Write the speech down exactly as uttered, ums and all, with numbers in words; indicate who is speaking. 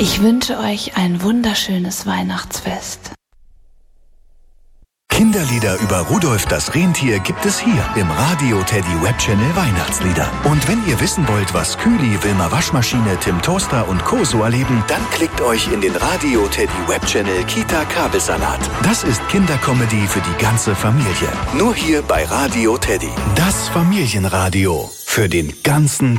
Speaker 1: Ich wünsche euch ein wunderschönes Weihnachtsfest.
Speaker 2: Kinderlieder über Rudolf das Rentier gibt es hier im Radio Teddy Webchannel Weihnachtslieder. Und wenn ihr wissen wollt, was Kühli, Wilma Waschmaschine, Tim Toaster und Co. so erleben, dann klickt euch in den Radio Teddy Webchannel Kita Kabelsalat. Das ist Kindercomedy für die ganze Familie. Nur hier bei Radio Teddy. Das Familienradio für den ganzen